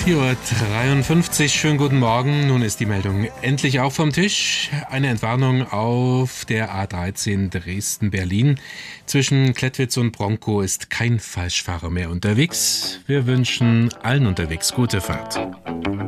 4:53 Uhr, schönen guten Morgen. Nun ist die Meldung endlich auch vom Tisch. Eine Entwarnung auf der A13 Dresden-Berlin. Zwischen Klettwitz und Bronkow ist kein Falschfahrer mehr unterwegs. Wir wünschen allen unterwegs gute Fahrt.